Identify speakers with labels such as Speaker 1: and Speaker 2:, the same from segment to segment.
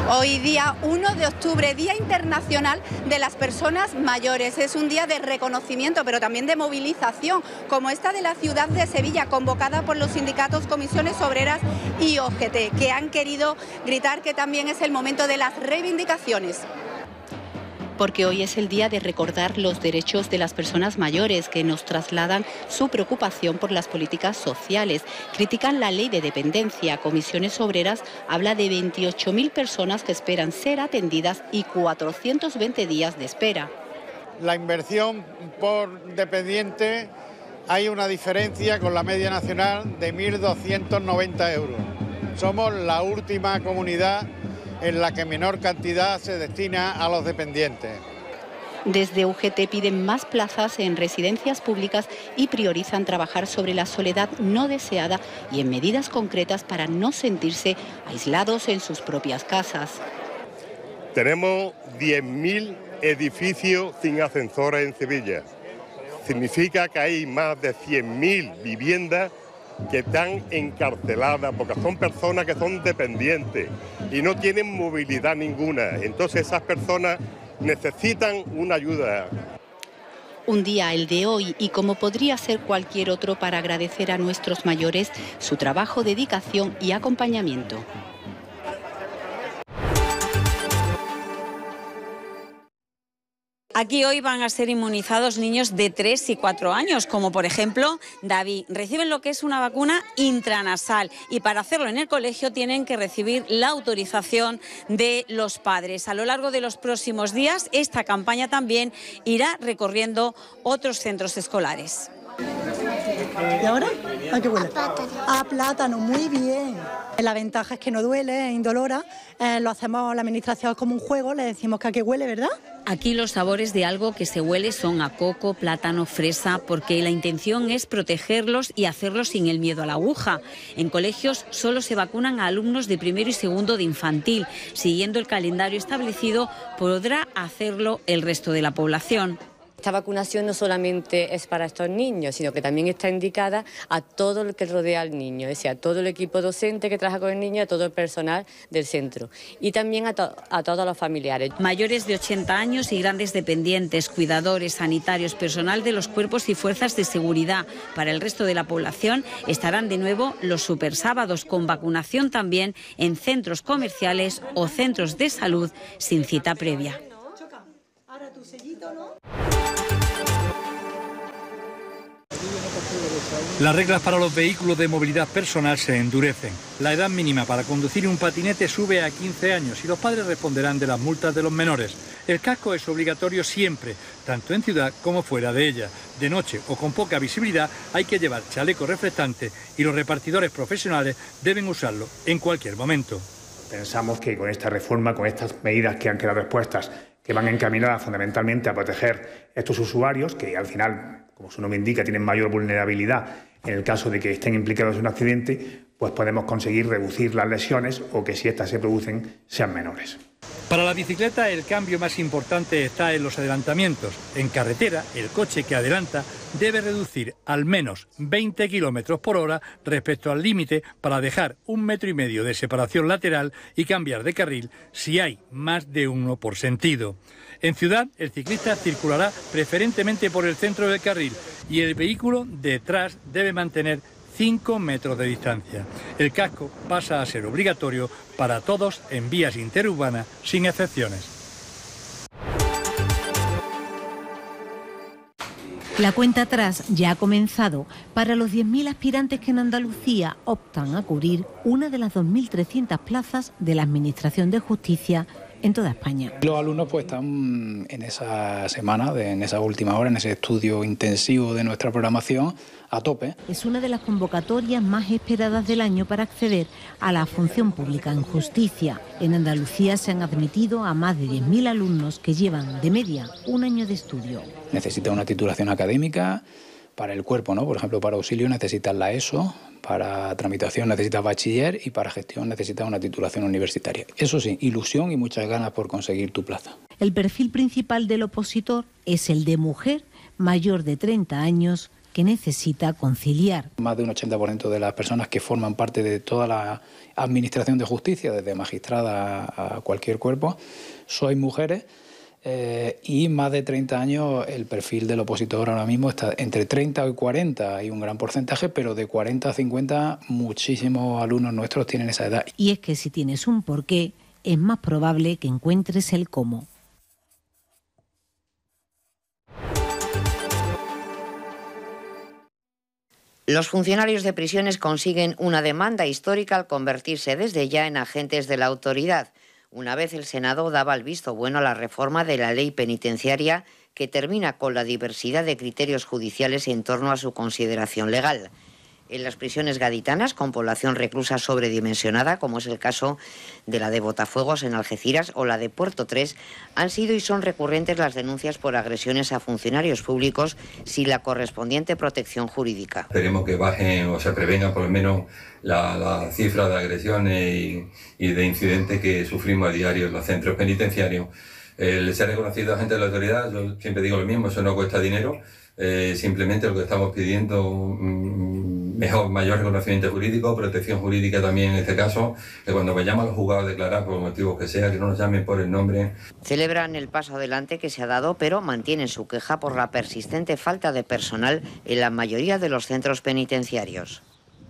Speaker 1: Hoy día 1 de octubre, Día Internacional de las Personas Mayores. Es un día de reconocimiento, pero también de movilización, como esta de la ciudad de Sevilla, convocada por los sindicatos, comisiones obreras y OGT, que han querido gritar que también es el momento de las reivindicaciones. Porque hoy es el día de recordar los derechos de las personas mayores, que nos trasladan su preocupación por las políticas sociales. Critican la ley de dependencia. Comisiones Obreras habla de 28.000 personas que esperan ser atendidas y 420 días de espera.
Speaker 2: La inversión por dependiente, hay una diferencia con la media nacional de 1.290 euros. Somos la última comunidad en la que menor cantidad se destina a los dependientes.
Speaker 1: Desde UGT piden más plazas en residencias públicas y priorizan trabajar sobre la soledad no deseada y en medidas concretas para no sentirse aislados en sus propias casas.
Speaker 3: Tenemos 10.000 edificios sin ascensores en Sevilla. Significa que hay más de 100.000 viviendas que están encarceladas porque son personas que son dependientes y no tienen movilidad ninguna. Entonces esas personas necesitan una ayuda.
Speaker 1: Un día, el de hoy, y como podría ser cualquier otro, para agradecer a nuestros mayores su trabajo, dedicación y acompañamiento.
Speaker 4: Aquí hoy van a ser inmunizados niños de 3 y 4 años, como por ejemplo David. Reciben lo que es una vacuna intranasal y para hacerlo en el colegio tienen que recibir la autorización de los padres. A lo largo de los próximos días, esta campaña también irá recorriendo otros centros escolares.
Speaker 5: ¿Y ahora? ¿A qué huele? A plátano, muy bien. La ventaja es que no duele, es indolora. Lo hacemos la administración como un juego, le decimos que a qué huele, ¿verdad?
Speaker 4: Aquí los sabores de algo que se huele son a coco, plátano, fresa, porque la intención es protegerlos y hacerlos sin el miedo a la aguja. En colegios solo se vacunan a alumnos de primero y segundo de infantil. Siguiendo el calendario establecido, podrá hacerlo el resto de la población.
Speaker 6: Esta vacunación no solamente es para estos niños, sino que también está indicada a todo lo que rodea al niño, es decir, a todo el equipo docente que trabaja con el niño, a todo el personal del centro y también a todos los familiares.
Speaker 4: Mayores de 80 años y grandes dependientes, cuidadores, sanitarios, personal de los cuerpos y fuerzas de seguridad. Para el resto de la población estarán de nuevo los supersábados, con vacunación también en centros comerciales o centros de salud sin cita previa.
Speaker 7: Las reglas para los vehículos de movilidad personal se endurecen. La edad mínima para conducir un patinete sube a 15 años y los padres responderán de las multas de los menores. El casco es obligatorio siempre, tanto en ciudad como fuera de ella. De noche o con poca visibilidad hay que llevar chaleco reflectante y los repartidores profesionales deben usarlo en cualquier momento.
Speaker 8: Pensamos que con esta reforma, con estas medidas que han quedado expuestas, que van encaminadas fundamentalmente a proteger a estos usuarios, que al final, como su nombre indica, tienen mayor vulnerabilidad en el caso de que estén implicados en un accidente, pues podemos conseguir reducir las lesiones o que si estas se producen sean menores.
Speaker 7: Para la bicicleta el cambio más importante está en los adelantamientos. En carretera, el coche que adelanta debe reducir al menos 20 km por hora respecto al límite para dejar 1,5 metros de separación lateral y cambiar de carril si hay más de uno por sentido. En ciudad, el ciclista circulará preferentemente por el centro del carril y el vehículo detrás debe mantener 5 metros de distancia. El casco pasa a ser obligatorio para todos en vías interurbanas sin excepciones.
Speaker 9: La cuenta atrás ya ha comenzado para los 10.000 aspirantes que en Andalucía optan a cubrir una de las 2.300 plazas de la Administración de Justicia en toda España.
Speaker 10: Los alumnos pues están en esa semana, en esa última hora, en ese estudio intensivo de nuestra programación a tope.
Speaker 9: Es una de las convocatorias más esperadas del año para acceder a la función pública en justicia. En Andalucía se han admitido a más de 10.000 alumnos que llevan de media un año de estudio.
Speaker 10: Necesita una titulación académica para el cuerpo, ¿no? Por ejemplo, para auxilio necesitas la ESO, para tramitación necesitas bachiller y para gestión necesitas una titulación universitaria. Eso sí, ilusión y muchas ganas por conseguir tu plaza.
Speaker 9: El perfil principal del opositor es el de mujer mayor de 30 años que necesita conciliar.
Speaker 10: Más de un 80% de las personas que forman parte de toda la administración de justicia, desde magistrada a cualquier cuerpo, sois mujeres. Y más de 30 años, el perfil del opositor ahora mismo está entre 30 y 40, hay un gran porcentaje, pero de 40 a 50 muchísimos alumnos nuestros tienen esa edad.
Speaker 9: Y es que si tienes un porqué, es más probable que encuentres el cómo.
Speaker 11: Los funcionarios de prisiones consiguen una demanda histórica al convertirse desde ya en agentes de la autoridad. Una vez el Senado daba el visto bueno a la reforma de la ley penitenciaria que termina con la diversidad de criterios judiciales en torno a su consideración legal. En las prisiones gaditanas, con población reclusa sobredimensionada, como es el caso de la de Botafuegos en Algeciras o la de Puerto 3, han sido y son recurrentes las denuncias por agresiones a funcionarios públicos sin la correspondiente protección jurídica.
Speaker 12: Esperemos que bajen o se prevenga por lo menos la cifra de agresiones y de incidentes que sufrimos a diario en los centros penitenciarios. El ser reconocido agente de la autoridad, yo siempre digo lo mismo, eso no cuesta dinero. Simplemente lo que estamos pidiendo, mayor reconocimiento jurídico, protección jurídica también en este caso, que cuando vayamos a los juzgados a declarar por motivos que sea, que no nos llamen por el nombre.
Speaker 11: Celebran el paso adelante que se ha dado, pero mantienen su queja por la persistente falta de personal en la mayoría de los centros penitenciarios.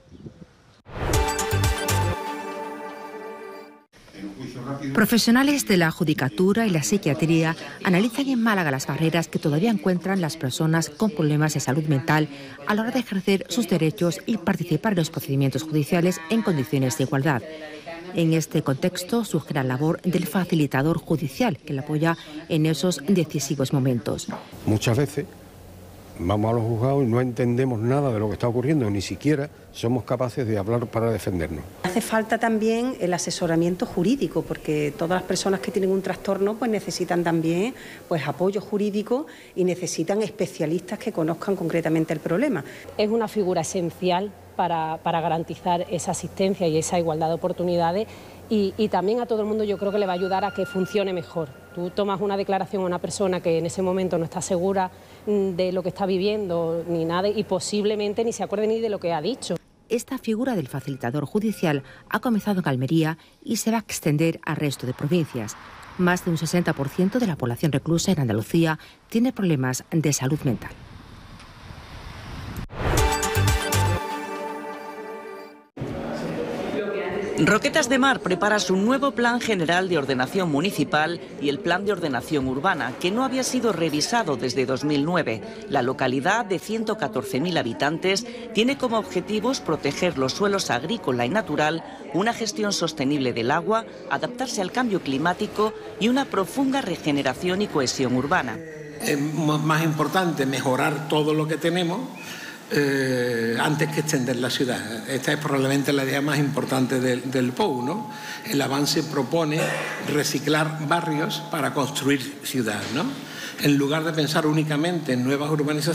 Speaker 13: Profesionales de la judicatura y la psiquiatría analizan en Málaga las barreras que todavía encuentran las personas con problemas de salud mental a la hora de ejercer sus derechos y participar en los procedimientos judiciales en condiciones de igualdad. En este contexto surge la labor del facilitador judicial, que le apoya en esos decisivos momentos.
Speaker 14: Muchas veces vamos a los juzgados y no entendemos nada de lo que está ocurriendo, ni siquiera somos capaces de hablar para defendernos.
Speaker 15: Hace falta también el asesoramiento jurídico, porque todas las personas que tienen un trastorno pues necesitan también apoyo jurídico y necesitan especialistas que conozcan concretamente el problema.
Speaker 16: Es una figura esencial para garantizar esa asistencia y esa igualdad de oportunidades y también a todo el mundo yo creo que le va a ayudar a que funcione mejor. Tú tomas una declaración a una persona que en ese momento no está segura de lo que está viviendo ni nada y posiblemente ni se acuerde ni de lo que ha dicho.
Speaker 13: Esta figura del facilitador judicial ha comenzado en Almería y se va a extender al resto de provincias. Más de un 60% de la población reclusa en Andalucía tiene problemas de salud mental.
Speaker 17: Roquetas de Mar prepara su nuevo Plan General de Ordenación Municipal y el Plan de Ordenación Urbana, que no había sido revisado desde 2009. La localidad, de 114.000 habitantes, tiene como objetivos proteger los suelos agrícola y natural, una gestión sostenible del agua, adaptarse al cambio climático y una profunda regeneración y cohesión urbana.
Speaker 18: Es más importante mejorar todo lo que tenemos antes que extender la ciudad. Esta es probablemente la idea más importante del POU, ¿no? El avance propone reciclar barrios para construir ciudad, ¿no? En lugar de pensar únicamente en nuevas urbanizaciones,